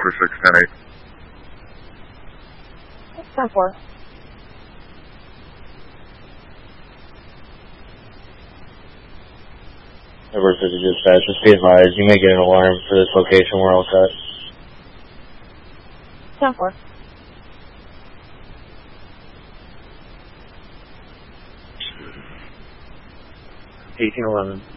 for 610-8. 10-4. Edward 50 dispatch, just be advised, you may get an alarm for this location, we're all set. 10-4. 1811.